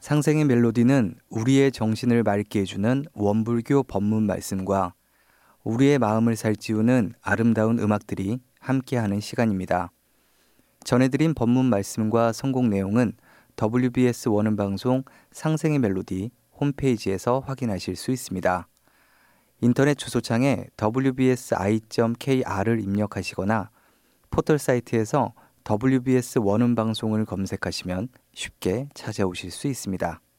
상생의 멜로디는 우리의 정신을 맑게 해주는 원불교 법문 말씀과 우리의 마음을 살찌우는 아름다운 음악들이 함께하는 시간입니다. 전해드린 법문 말씀과 선곡 내용은 WBS 원음방송 상생의 멜로디 홈페이지에서 확인하실 수 있습니다. 인터넷 주소창에 wbsi.kr을 입력하시거나 포털 사이트에서 WBS 원음방송을 검색하시면 쉽게 찾아오실 수 있습니다.